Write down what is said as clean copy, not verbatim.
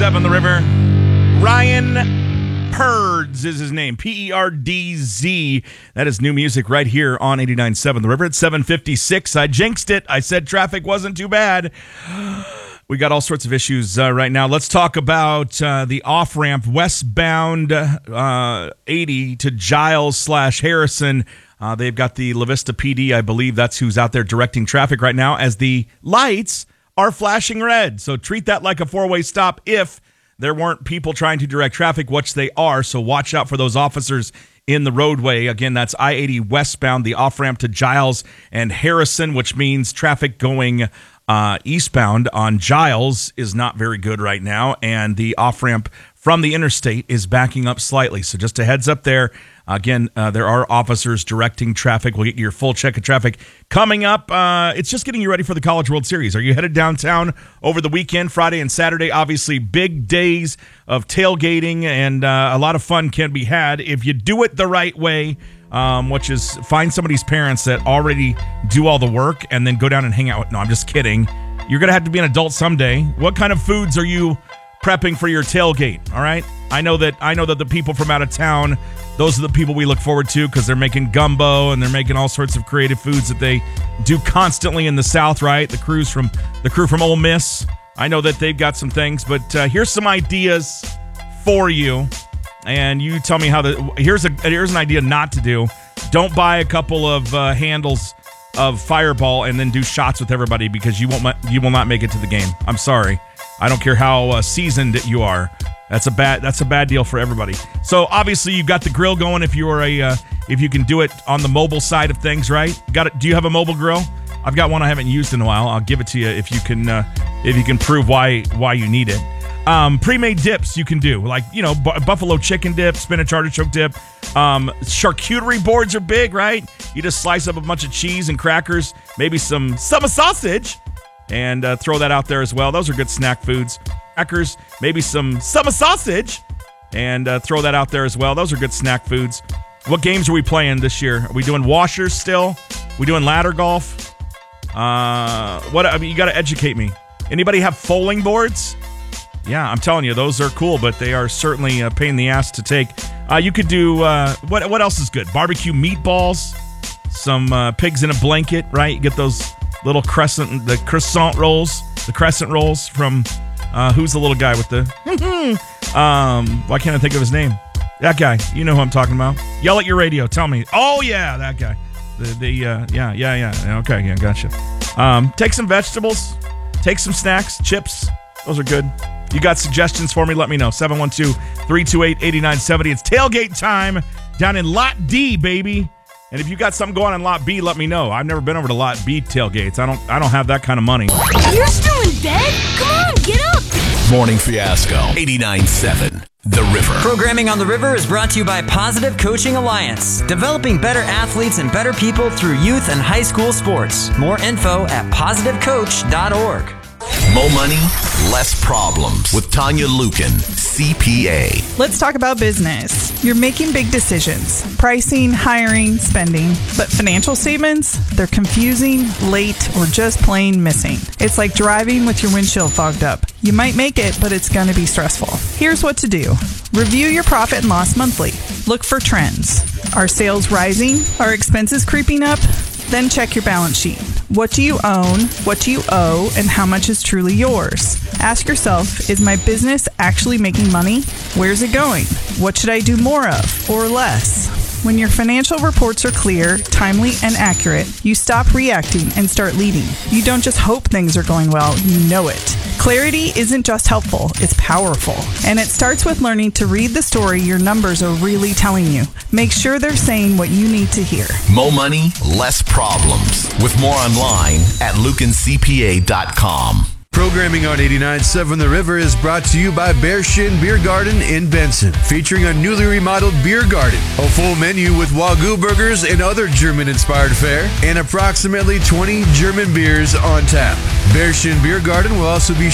89.7 The River. Ryan Perdz is his name. P-E-R-D-Z. That is new music right here on 89.7 The River. It's 7:56. I jinxed it. I said traffic wasn't too bad. We got all sorts of issues right now. Let's talk about the off-ramp westbound 80 to Giles/Harrison. They've got the La Vista PD, I believe that's who's out there directing traffic right now as the lights are flashing red. So treat that like a four-way stop if there weren't people trying to direct traffic, which they are. So watch out for those officers in the roadway. Again, that's I-80 westbound, the off-ramp to Giles and Harrison, which means traffic going eastbound on Giles is not very good right now, and the off-ramp from the interstate is backing up slightly. So just a heads up there. Again, there are officers directing traffic. We'll get your full check of traffic coming up. It's just getting you ready for the College World Series. Are you headed downtown over the weekend, Friday and Saturday? Obviously, big days of tailgating, and a lot of fun can be had if you do it the right way, which is find somebody's parents that already do all the work and then go down and hang out. No, I'm just kidding. You're going to have to be an adult someday. What kind of foods are you prepping for your tailgate? All right. I know that the people from out of town, those are the people we look forward to because they're making gumbo and they're making all sorts of creative foods that they do constantly in the South, right? The crew from Ole Miss. I know that they've got some things, but here's some ideas for you. And you tell me here's an idea not to do. Don't buy a couple of handles of Fireball and then do shots with everybody because you will not make it to the game. I'm sorry. I don't care how seasoned you are. That's a bad deal for everybody. So obviously you've got the grill going if you can do it on the mobile side of things, right? Do you have a mobile grill? I've got one I haven't used in a while. I'll give it to you if you can prove why you need it. Pre-made dips you can do, like, buffalo chicken dip, spinach artichoke dip. Charcuterie boards are big, right? You just slice up a bunch of cheese and crackers, maybe some sausage, and throw that out there as well. Those are good snack foods. Crackers, maybe some sausage, and throw that out there as well. Those are good snack foods. What games are we playing this year? Are we doing washers still? We doing ladder golf? You got to educate me. Anybody have foaling boards? Yeah, I'm telling you, those are cool, but they are certainly a pain in the ass to take. You could do, what else is good? Barbecue meatballs, some pigs in a blanket, right? You get those little crescent rolls from, who's the little guy with the, why can't I think of his name? That guy, you know who I'm talking about. Yell at your radio, tell me. Oh, yeah, that guy. Yeah. Okay, yeah, gotcha. Take some vegetables, take some snacks, chips. Those are good. You got suggestions for me? Let me know. 712-328-8970. It's tailgate time down in Lot D, baby. And if you got something going on Lot B, let me know. I've never been over to Lot B tailgates. I don't have that kind of money. You're still in bed? Come on, get up. Morning Fiasco. 89.7 The River. Programming on The River is brought to you by Positive Coaching Alliance, developing better athletes and better people through youth and high school sports. More info at positivecoach.org. Mo money, less problems with Tanya Lukin, CPA. Let's talk about business. You're making big decisions. Pricing, hiring, spending. But financial statements, they're confusing, late, or just plain missing. It's like driving with your windshield fogged up. You might make it, but it's going to be stressful. Here's what to do. Review your profit and loss monthly. Look for trends. Are sales rising? Are expenses creeping up? Then check your balance sheet. What do you own? What do you owe? And how much is truly yours? Ask yourself, is my business actually making money? Where's it going? What should I do more of or less? When your financial reports are clear, timely, and accurate, you stop reacting and start leading. You don't just hope things are going well, you know it. Clarity isn't just helpful, it's powerful. And it starts with learning to read the story your numbers are really telling you. Make sure they're saying what you need to hear. Mo money, less problems. With more online at lucancpa.com. Programming on 89.7 The River is brought to you by Bear Shin Beer Garden in Benson, featuring a newly remodeled beer garden, a full menu with Wagyu burgers and other German-inspired fare, and approximately 20 German beers on tap. Bear Shin Beer Garden will also be